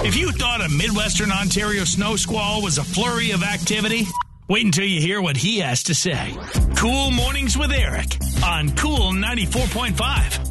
If you thought a Midwestern Ontario snow squall was a flurry of activity, wait until you hear what he has to say. Cool Mornings with Eric on Cool 94.5.